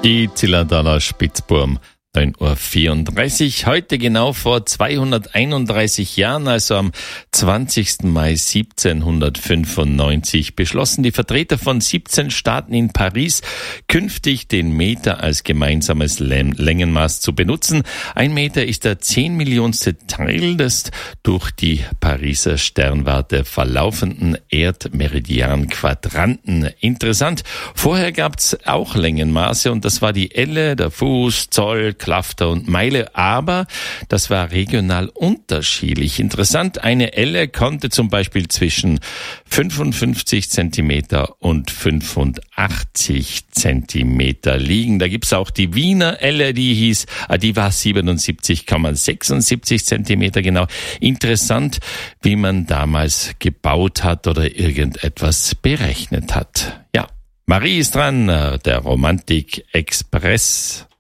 Die Zillertaler Spitzburm. 9:34 Uhr. Heute genau vor 231 Jahren, also am 20. Mai 1795, beschlossen die Vertreter von 17 Staaten in Paris, künftig den Meter als gemeinsames Längenmaß zu benutzen. Ein Meter ist der 10-millionste Teil des durch die Pariser Sternwarte verlaufenden Erdmeridian-Quadranten. Interessant, vorher gab's auch Längenmaße und das war die Elle, der Fuß, Zoll, Klafter und Meile, aber das war regional unterschiedlich. Interessant, eine Elle konnte zum Beispiel zwischen 55 Zentimeter und 85 Zentimeter liegen. Da gibt's auch die Wiener Elle, die war 77,76 Zentimeter genau. Interessant, wie man damals gebaut hat oder irgendetwas berechnet hat. Ja, Marie ist dran, der Romantik Express.